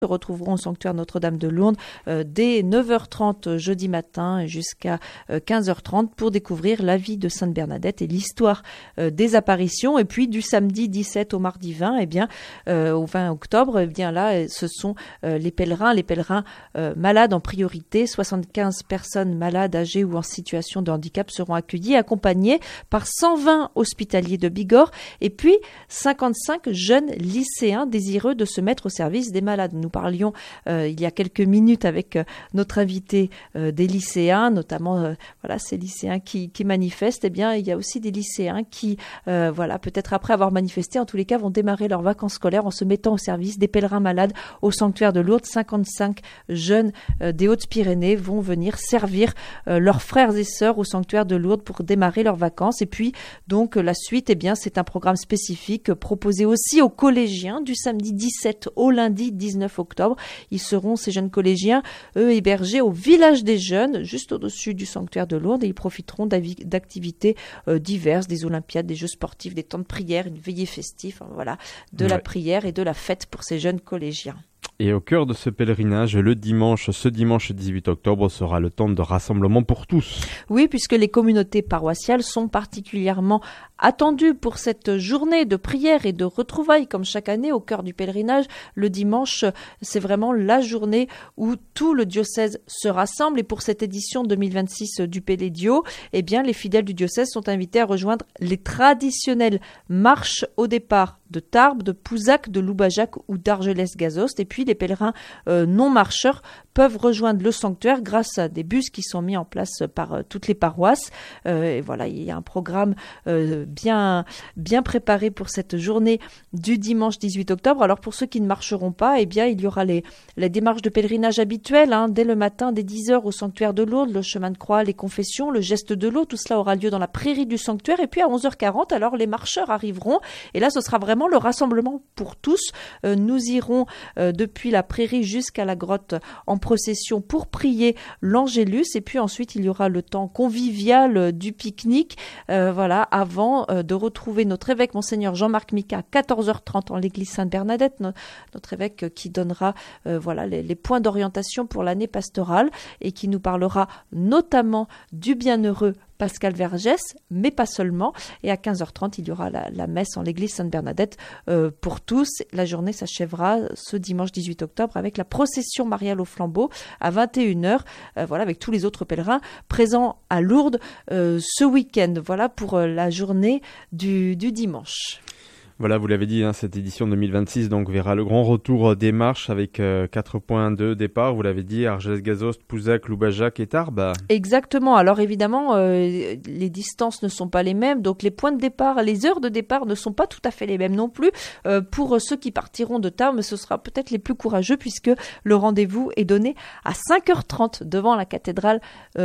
se retrouveront au sanctuaire Notre-Dame de Lourdes dès 9h30 jeudi matin jusqu'à 15h30 pour découvrir la vie de Sainte Bernadette et l'histoire des apparitions. Et puis du samedi 17 au mardi 20, au 20 octobre, là, ce sont les pèlerins malades en priorité. 75 personnes malades, âgées ou en situation de handicap seront accueillies, accompagnées par 120 hospitaliers de Bigorre et puis 55 jeunes lycéens désireux de se mettre au service des malades. Nous parlions il y a quelques minutes avec notre invité des lycéens, notamment ces lycéens qui manifestent. Il y a aussi des lycéens qui, peut-être après avoir manifesté, en tous les cas, vont démarrer leurs vacances scolaires en se mettant au service des pèlerins malades au sanctuaire de Lourdes. 55 jeunes des Hautes-Pyrénées vont venir servir leurs frères et sœurs au sanctuaire de Lourdes pour démarrer leurs vacances. Et puis, donc, la suite, c'est un programme spécifique proposé aussi aux collégiens du samedi 17 au lundi 19 octobre. Ils seront, ces jeunes collégiens, eux, hébergés au village des jeunes, juste au-dessus du sanctuaire de Lourdes, et ils profiteront d'activités diverses, des olympiades, des jeux sportifs, des temps de prière, une veillée festive, la prière et de la fête pour ces jeunes collégiens. Et au cœur de ce pèlerinage, ce dimanche 18 octobre sera le temps de rassemblement pour tous. Oui, puisque les communautés paroissiales sont particulièrement attendues pour cette journée de prière et de retrouvailles. Comme chaque année, au cœur du pèlerinage, le dimanche, c'est vraiment la journée où tout le diocèse se rassemble. Et pour cette édition 2026 du Pélédio, les fidèles du diocèse sont invités à rejoindre les traditionnelles marches au départ de Tarbes, de Pouzac, de Loubajac ou d'Argelès-Gazost. Et puis les pèlerins non-marcheurs peuvent rejoindre le sanctuaire grâce à des bus qui sont mis en place par toutes les paroisses. Il y a un programme bien préparé pour cette journée du dimanche 18 octobre. Alors pour ceux qui ne marcheront pas, il y aura les démarches de pèlerinage habituelles, dès le matin, dès 10h au sanctuaire de Lourdes, le chemin de croix, les confessions, le geste de l'eau. Tout cela aura lieu dans la prairie du sanctuaire. Et puis à 11h40, alors les marcheurs arriveront. Et là, ce sera vraiment le rassemblement pour tous. Nous irons depuis la prairie jusqu'à la grotte en procession pour prier l'Angélus. Et puis ensuite, il y aura le temps convivial du pique-nique, avant de retrouver notre évêque, Monseigneur Jean-Marc Mica, à 14h30 en l'église Sainte-Bernadette, notre évêque qui donnera les points d'orientation pour l'année pastorale et qui nous parlera notamment du bienheureux Pascal Vergès, mais pas seulement. Et à 15h30, il y aura la messe en l'église Sainte-Bernadette pour tous. La journée s'achèvera ce dimanche 18 octobre avec la procession mariale au flambeau à 21h, avec tous les autres pèlerins présents à Lourdes ce week-end. Voilà pour la journée du dimanche. Voilà, vous l'avez dit, cette édition 2026 verra le grand retour des marches avec 4 points de départ. Vous l'avez dit, Argelès-Gazost, Pouzac, Loubajac et Tarbes. Exactement. Alors évidemment, les distances ne sont pas les mêmes, donc les points de départ, les heures de départ ne sont pas tout à fait les mêmes non plus. Pour ceux qui partiront de Tarbes, ce sera peut-être les plus courageux puisque le rendez-vous est donné à 5h30 devant la cathédrale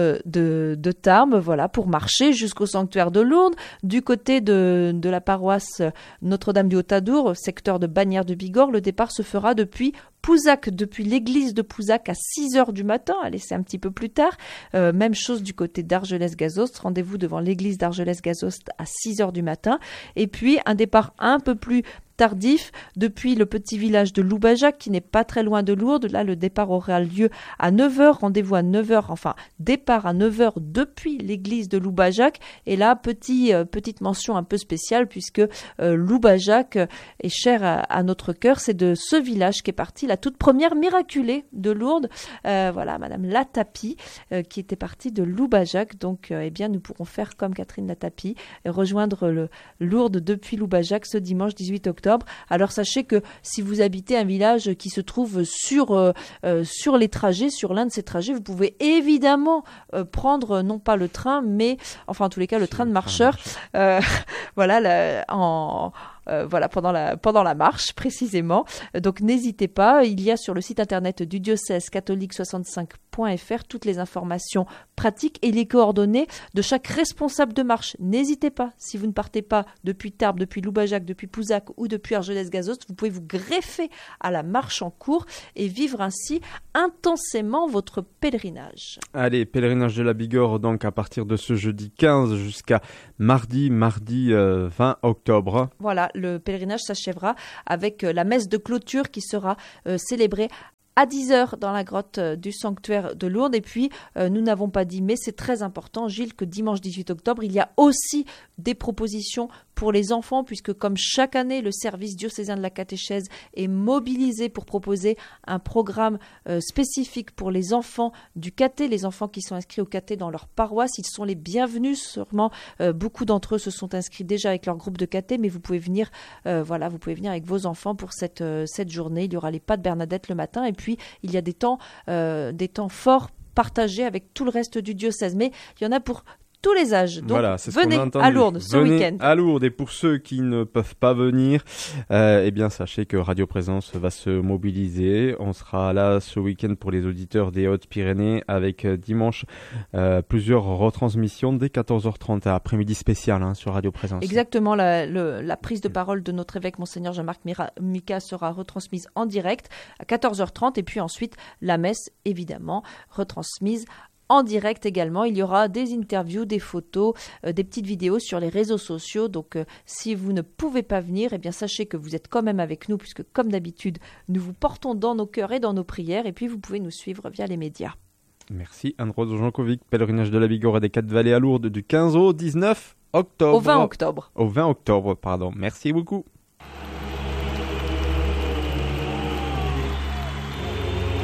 de Tarbes, pour marcher jusqu'au sanctuaire de Lourdes. Du côté de la paroisse Notre-Dame du Haut-Adour, secteur de Bagnères de Bigorre, le départ se fera depuis Pouzac, depuis l'église de Pouzac à 6h du matin. Allez, c'est un petit peu plus tard. Même chose du côté d'Argelès-Gazost. Rendez-vous devant l'église d'Argelès-Gazost à 6h du matin. Et puis, un départ un peu plus tardif depuis le petit village de Loubajac qui n'est pas très loin de Lourdes. Là, le départ aura lieu à 9h, rendez-vous à 9h, départ à 9h depuis l'église de Loubajac. Et là, petite mention un peu spéciale puisque Loubajac est cher à notre cœur. C'est de ce village qu'est partie la toute première miraculée de Lourdes, Madame Latapie, qui était partie de Loubajac. Donc, nous pourrons faire comme Catherine Latapie et rejoindre Lourdes depuis Loubajac ce dimanche 18 octobre. Alors sachez que si vous habitez un village qui se trouve sur les trajets, sur l'un de ces trajets, vous pouvez évidemment prendre non pas le train, mais en tous les cas le train de marcheur. Pendant la marche précisément. Donc n'hésitez pas, il y a sur le site internet du diocèse catholique65.fr toutes les informations pratiques et les coordonnées de chaque responsable de marche. N'hésitez pas, si vous ne partez pas depuis Tarbes, depuis Loubajac, depuis Pouzac ou depuis Argelès-Gazost, vous pouvez vous greffer à la marche en cours et vivre ainsi intensément votre pèlerinage. Allez, pèlerinage de la Bigorre donc à partir de ce jeudi 15 jusqu'à mardi 20 octobre. Voilà, le pèlerinage s'achèvera avec la messe de clôture qui sera célébrée à 10h dans la grotte du sanctuaire de Lourdes. Et puis, nous n'avons pas dit, mais c'est très important, Gilles, que dimanche 18 octobre, il y a aussi des propositions pour les enfants, puisque comme chaque année, le service diocésain de la catéchèse est mobilisé pour proposer un programme spécifique pour les enfants du caté, les enfants qui sont inscrits au caté dans leur paroisse. Ils sont les bienvenus, sûrement beaucoup d'entre eux se sont inscrits déjà avec leur groupe de caté, mais vous pouvez venir vous pouvez venir avec vos enfants pour cette journée. Il y aura les pas de Bernadette le matin, et puis il y a des temps forts partagés avec tout le reste du diocèse, mais il y en a pour tous les âges. Donc voilà, c'est venez à Lourdes ce week-end. À Lourdes, et pour ceux qui ne peuvent pas venir, eh bien sachez que Radio Présence va se mobiliser. On sera là ce week-end pour les auditeurs des Hautes-Pyrénées avec dimanche plusieurs retransmissions dès 14h30 à après-midi spécial sur Radio Présence. Exactement, la prise de parole de notre évêque Monseigneur Jean-Marc Mika sera retransmise en direct à 14h30 et puis ensuite la messe évidemment retransmise en direct également. Il y aura des interviews, des photos, des petites vidéos sur les réseaux sociaux. Donc, si vous ne pouvez pas venir, eh bien, sachez que vous êtes quand même avec nous, puisque comme d'habitude, nous vous portons dans nos cœurs et dans nos prières. Et puis, vous pouvez nous suivre via les médias. Merci Anne-Rose Jankovic, pèlerinage de la Bigorre et des Quatre-Vallées à Lourdes du 15 au 19 octobre. Au 20 octobre. Au 20 octobre, pardon. Merci beaucoup.